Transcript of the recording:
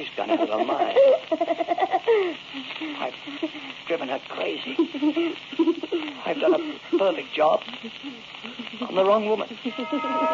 She's gone out of her mind. I've driven her crazy. I've done a perfect job on the wrong woman.